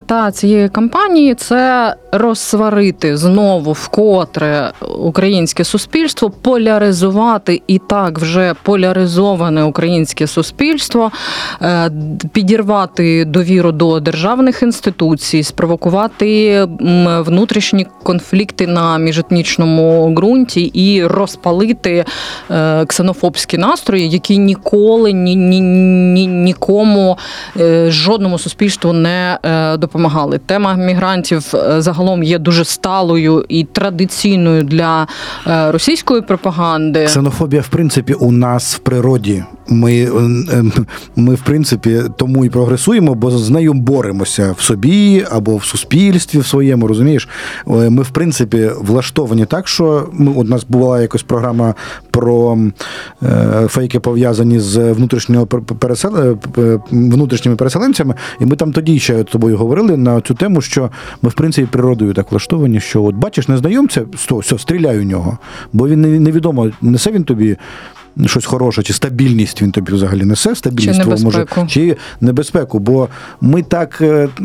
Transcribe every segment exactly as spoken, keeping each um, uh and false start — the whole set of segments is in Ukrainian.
мета цієї кампанії – це розсварити знову вкотре українське суспільство, поляризувати і так вже поляризоване українське суспільство, підірвати довіру до державних інституцій, спровокувати внутрішні конфлікти на міжетнічному ґрунті і розпалити ксенофобські настрої, які ніколи ні, ні, ні, нікому, жодному суспільству не допомагали. Тема мігрантів загалом є дуже сталою і традиційною для російської пропаганди. Ксенофобія, в принципі, у нас в природі. Ми, ми, в принципі, тому і прогресуємо, бо з нею боремося в собі або в суспільстві в своєму, розумієш? Ми, в принципі, влаштовані так, що ми, у нас була якось програма про е, фейки, пов'язані з внутрішньо пересел... внутрішніми переселенцями, і ми там тоді ще з тобою говорили на цю тему, що ми, в принципі, природою так влаштовані, що от бачиш незнайомця, все, стріляй у нього, бо він невідомо, несе він тобі щось хороше, чи стабільність він тобі взагалі несе, стабільність, чи небезпеку. Може, чи небезпеку, бо ми так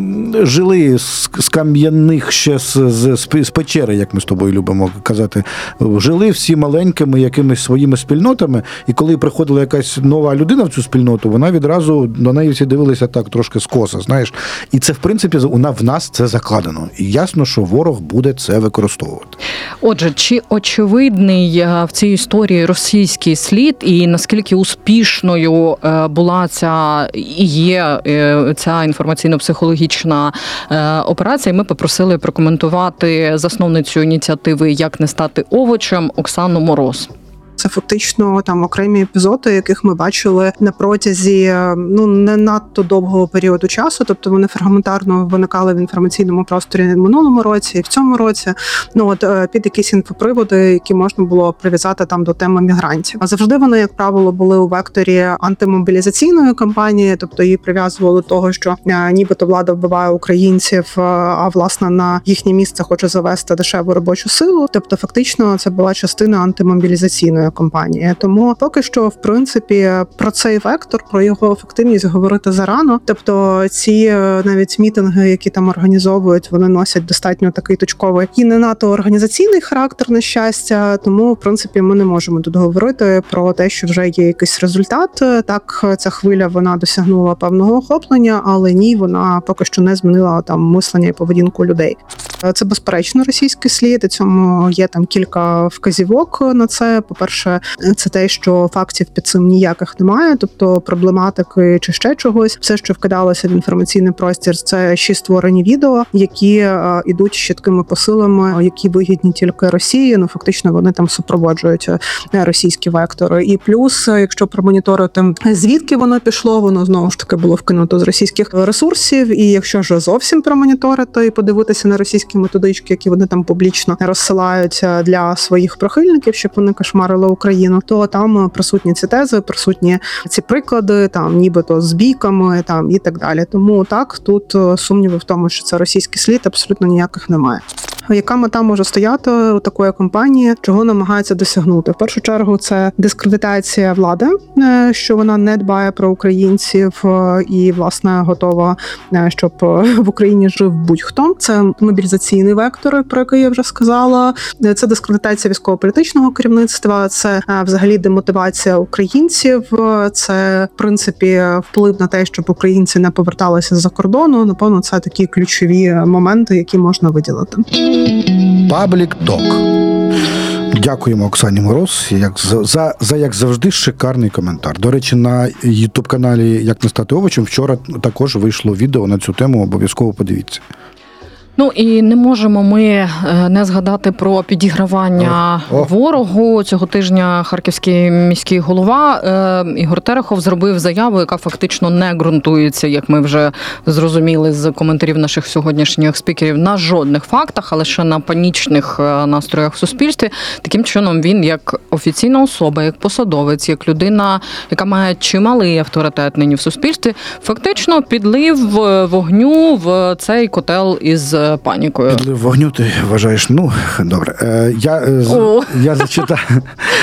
жили з, з кам'яних ще з, з, з печери, як ми з тобою любимо казати, жили всі маленькими якимись своїми спільнотами, і коли приходила якась нова людина в цю спільноту, вона відразу до неї всі дивилися так трошки скоса, знаєш. І це, в принципі, в нас це закладено. І ясно, що ворог буде це використовувати. Отже, чи очевидний в цій історії російський слід, і наскільки успішною була ця і є ця інформаційно-психологічна операція, ми попросили прокоментувати засновницю ініціативи «Як не стати овочем» Оксану Мороз. Це фактично там окремі епізоди, яких ми бачили на протязі ну не надто довгого періоду часу. Тобто вони фрагментарно виникали в інформаційному просторі в минулому році і в цьому році. Ну от під якісь інфоприводи, які можна було прив'язати там до теми мігрантів. А завжди вони, як правило, були у векторі антимобілізаційної кампанії, тобто її прив'язували до того, що нібито влада вбиває українців, а власне на їхнє місце хоче завести дешеву робочу силу. Тобто, фактично, це була частина антимобілізаційної компанії. Тому поки що, в принципі, про цей вектор, про його ефективність говорити зарано. Тобто ці навіть мітинги, які там організовують, вони носять достатньо такий точковий і не надто організаційний характер, на щастя. Тому, в принципі, ми не можемо тут говорити про те, що вже є якийсь результат. Так, ця хвиля, вона досягнула певного охоплення, але ні, вона поки що не змінила там мислення і поведінку людей. Це, безперечно, російський слід, і цьому є там кілька вказівок на це. По-перше, це те, що фактів під цим ніяких немає, тобто проблематики чи ще чогось. Все, що вкидалося в інформаційний простір, це ще створені відео, які е, ідуть з чіткими посилами, які вигідні тільки Росії. Ну, фактично, вони там супроводжують російські вектори. І плюс, якщо промоніторити, звідки воно пішло, воно знову ж таки було вкинуто з російських ресурсів. І якщо ж зовсім промоніторити і подивитися на російські методички, які вони там публічно розсилають для своїх прихильників, щоб вони кошмарили Україну, то там присутні ці тези, присутні ці приклади, там нібито з бійками, там і так далі. Тому так, тут сумнівів в тому, що це російський слід, абсолютно ніяких немає. Яка мета може стояти у такої кампанії, чого намагається досягнути? В першу чергу це дискредитація влади, що вона не дбає про українців і, власне, готова, щоб в Україні жив будь-хто. Це мобілізаційний вектор, про який я вже сказала. Це дискредитація військово-політичного керівництва, це взагалі демотивація українців, це, в принципі, вплив на те, щоб українці не поверталися з-за кордону. Напевно, це такі ключові моменти, які можна виділити. Паблік Ток. Дякуємо Оксані Мороз як за, за, за, як завжди, шикарний коментар. До речі, на ютуб-каналі «Як не стати овочем» вчора також вийшло відео на цю тему, обов'язково подивіться. Ну і не можемо ми не згадати про підігравання О. О. ворогу. Цього тижня харківський міський голова Ігор Терехов зробив заяву, яка фактично не ґрунтується, як ми вже зрозуміли з коментарів наших сьогоднішніх спікерів, на жодних фактах, а лише на панічних настроях в суспільстві. Таким чином він, як офіційна особа, як посадовець, як людина, яка має чималий авторитет нині в суспільстві, фактично підлив вогню в цей котел із панікою. Підлив вогню, ти вважаєш? Ну, добре. Я, я зачитав.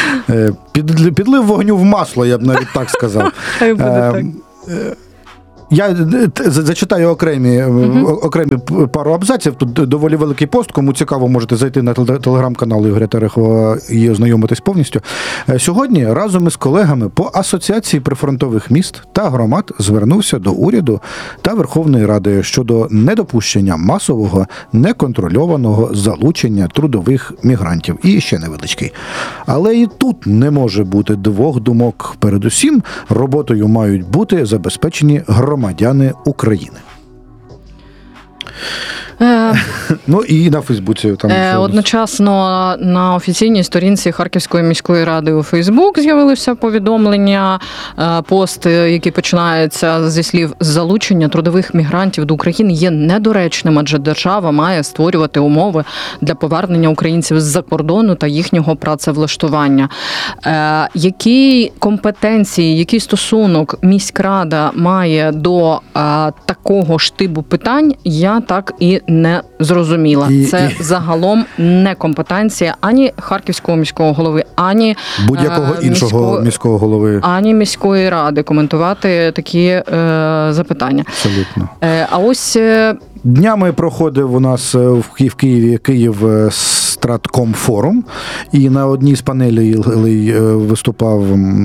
Підлив вогню в масло, я б навіть так сказав. Я зачитаю окремі, угу. окремі пару абзаців. Тут доволі великий пост. Кому цікаво, можете зайти на телеграм-канал Ігоря Терехова і ознайомитись повністю. Сьогодні разом із колегами по Асоціації прифронтових міст та громад звернувся до уряду та Верховної Ради щодо недопущення масового, неконтрольованого залучення трудових мігрантів. І ще невеличкий. Але і тут не може бути двох думок. Передусім, роботою мають бути забезпечені громадяни України. Е, ну і на Фейсбуці. Там е, одночасно на офіційній сторінці Харківської міської ради у Фейсбук з'явилися повідомлення, е, пост, який починається зі слів «Залучення трудових мігрантів до України є недоречним, адже держава має створювати умови для повернення українців з-за кордону та їхнього працевлаштування». Е, які компетенції, який стосунок міськрада має до е, такого штибу питань, я так і не зрозуміла. І, Це і... загалом не компетенція ані Харківського міського голови, ані будь-якого е, іншого міського, міського голови, ані міської ради коментувати такі е, запитання. Абсолютно. Е, а ось е... днями проходив у нас в Києві Київ Стратком форум, і на одній з панелей виступав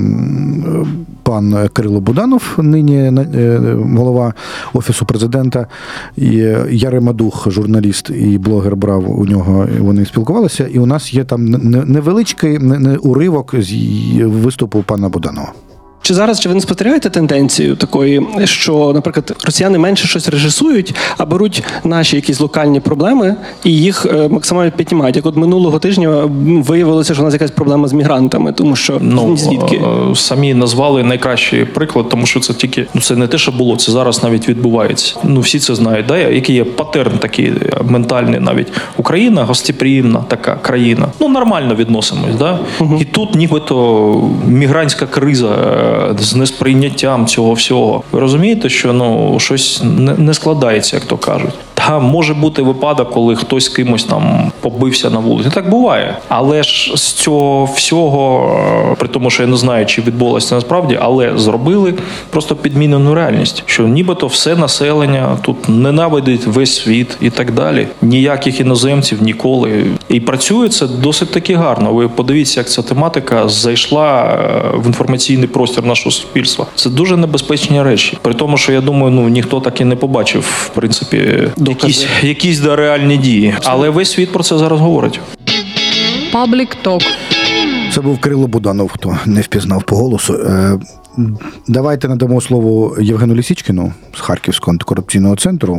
пан Кирило Буданов, нині голова Офісу президента, і Ярема Дух, журналіст і блогер, брав у нього, вони спілкувалися, і у нас є там невеличкий уривок з виступу пана Буданова. Чи зараз, чи ви не спостерігаєте тенденцію такої, що, наприклад, росіяни менше щось режисують, а беруть наші якісь локальні проблеми і їх максимально піднімають? Як от минулого тижня виявилося, що у нас якась проблема з мігрантами, тому що ну, звідки? Самі назвали найкращий приклад, тому що це тільки, ну це не те, що було, це зараз навіть відбувається. Ну всі це знають, да? Який є патерн такий ментальний навіть. Україна гостеприємна така країна. Ну нормально відносимось, да? Угу. І тут нібито мігрантська криза з несприйняттям цього всього. Ви розумієте, що ну щось не, не складається, як то кажуть. Та може бути випадок, коли хтось з кимось там побився на вулиці. Так буває. Але ж з цього всього, при тому, що я не знаю, чи відбулося насправді, але зробили просто підмінену реальність. Що нібито все населення тут ненавидить весь світ і так далі. Ніяких іноземців ніколи. І працює це досить таки гарно. Ви подивіться, як ця тематика зайшла в інформаційний простір нашого суспільства. Це дуже небезпечні речі. При тому, що я думаю, ну ніхто так і не побачив, в принципі, якісь, якісь да, реальні дії. Але весь світ про це зараз говорить. Public talk. Це був Кирило Буданов, хто не впізнав по голосу. Давайте надамо слово Євгену Лісічкіну з Харківського антикорупційного центру.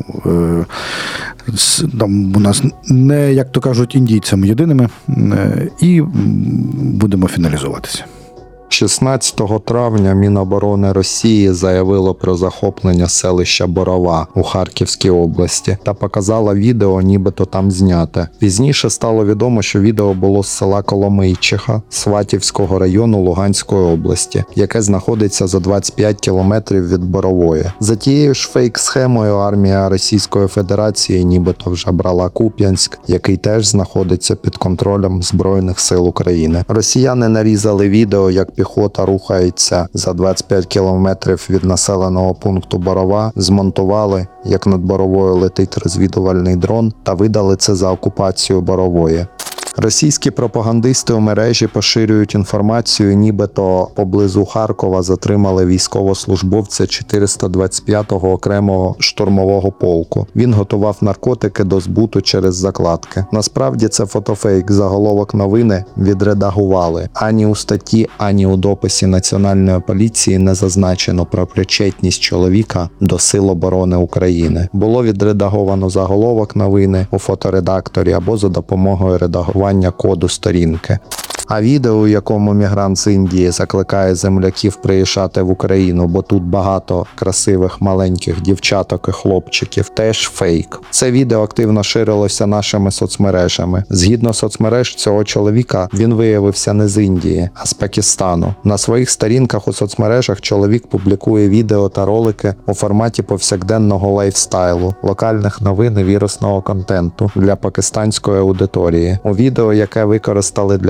Там у нас не, як то кажуть, індійцями єдиними. І будемо фіналізуватися. шістнадцятого травня Міноборони Росії заявило про захоплення селища Борова у Харківській області та показало відео, нібито там зняте. Пізніше стало відомо, що відео було з села Коломийчиха Сватівського району Луганської області, яке знаходиться за двадцять п'ять кілометрів від Борової. За тією ж фейк-схемою армія Російської Федерації нібито вже брала Куп'янськ, який теж знаходиться під контролем Збройних сил України. Росіяни нарізали відео, як піхота рухається за двадцять п'ять кілометрів від населеного пункту Борова, змонтували, як над Боровою летить розвідувальний дрон, та видали це за окупацію Борової. Російські пропагандисти у мережі поширюють інформацію, нібито поблизу Харкова затримали військовослужбовця чотириста двадцять п'ятого окремого штурмового полку. Він готував наркотики до збуту через закладки. Насправді це фотофейк, заголовок новини відредагували. Ані у статті, ані у дописі Національної поліції не зазначено про причетність чоловіка до Сил оборони України. Було відредаговано заголовок новини у фоторедакторі або за допомогою редагування коду сторінки. А відео, у якому мігрант з Індії закликає земляків приїжджати в Україну, бо тут багато красивих маленьких дівчаток і хлопчиків, теж фейк. Це відео активно ширилося нашими соцмережами. Згідно соцмереж цього чоловіка, він виявився не з Індії, а з Пакистану. На своїх сторінках у соцмережах чоловік публікує відео та ролики у форматі повсякденного лайфстайлу, локальних новин і вірусного контенту для пакистанської аудиторії. У відео, яке використали для підробки,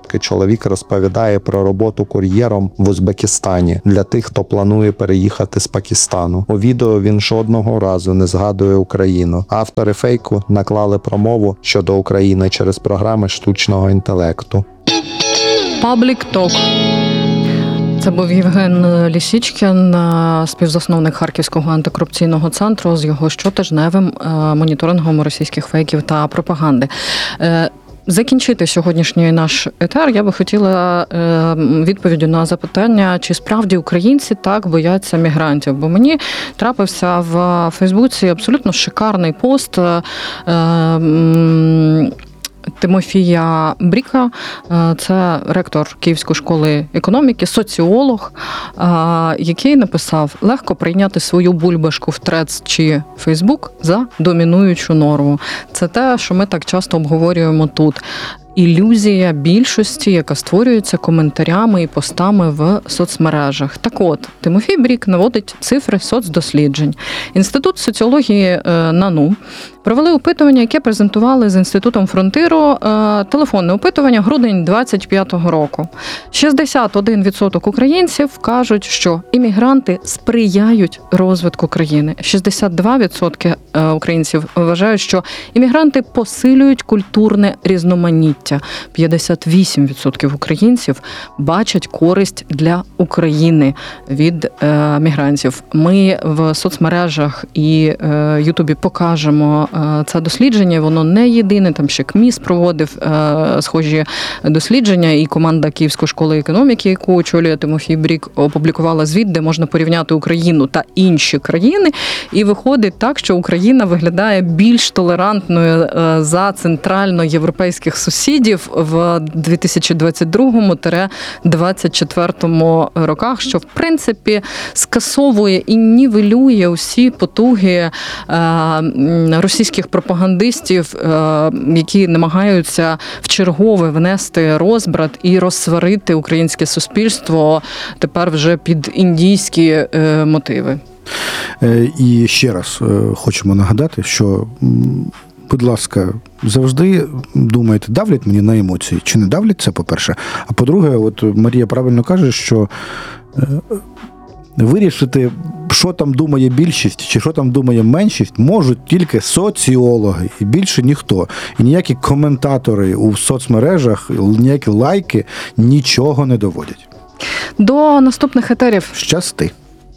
фотки чоловік розповідає про роботу кур'єром в Узбекистані для тих, хто планує переїхати з Пакистану. У відео він жодного разу не згадує Україну. Автори фейку наклали промову щодо України через програми штучного інтелекту. Public Talk. Це був Євген Лісічкін, співзасновник Харківського антикорупційного центру, з його щотижневим моніторингом російських фейків та пропаганди. Закінчити сьогоднішній наш етер я би хотіла відповіддю на запитання, чи справді українці так бояться мігрантів. Бо мені трапився в Фейсбуці абсолютно шикарний пост Тимофія Бріка, це ректор Київської школи економіки, соціолог, який написав: легко прийняти свою бульбашку в Threads чи Facebook за домінуючу норму. Це те, що ми так часто обговорюємо тут. Ілюзія більшості, яка створюється коментарями і постами в соцмережах. Так от, Тимофій Брік наводить цифри соцдосліджень. Інститут соціології НАНУ провели опитування, яке презентували з Інститутом Фронтиру, телефонне опитування, грудень двадцять п'ятого року. шістдесят один відсоток українців кажуть, що іммігранти сприяють розвитку країни. шістдесят два відсотки українців вважають, що іммігранти посилюють культурне різноманіття. п'ятдесят вісім відсотків українців бачать користь для України від е, мігрантів. Ми в соцмережах і е, Ютубі покажемо е, це дослідження. Воно не єдине, там ще КМІС проводив е, схожі дослідження, і команда Київської школи економіки, яку очолює Тимофій Брік, опублікувала звіт, де можна порівняти Україну та інші країни. І виходить так, що Україна виглядає більш толерантною е, за центральноєвропейських сусідів в дві тисячі двадцять другому - двадцять четвертому роках, що, в принципі, скасовує і нівелює усі потуги російських пропагандистів, які намагаються вчергове внести розбрат і розсварити українське суспільство тепер вже під індійські мотиви. І ще раз хочемо нагадати, що, будь ласка, завжди думайте, давлять мені на емоції, чи не давлять, це по-перше. А по-друге, от Марія правильно каже, що вирішити, що там думає більшість, чи що там думає меншість, можуть тільки соціологи, і більше ніхто. І ніякі коментатори у соцмережах, ніякі лайки нічого не доводять. До наступних етерів. Щасти.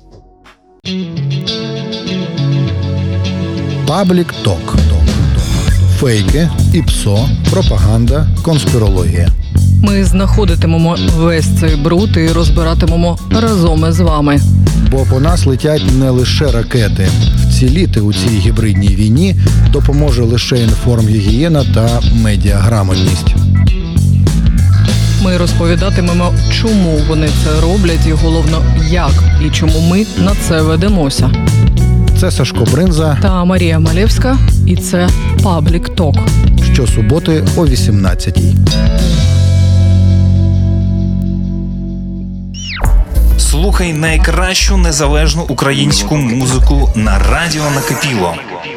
Паблік Ток. Фейки, ІПСО, пропаганда, конспірологія. Ми знаходитимемо весь цей бруд і розбиратимемо разом із вами. Бо по нас летять не лише ракети. Вціліти у цій гібридній війні допоможе лише інформгігієна та медіаграмотність. Ми розповідатимемо, чому вони це роблять і, головно, як і чому ми на це ведемося. Це Сашко Бринза та Марія Малєвська, і це Паблік Ток. Щосуботи о вісімнадцятій. Слухай найкращу незалежну українську музику на радіо Накипіло.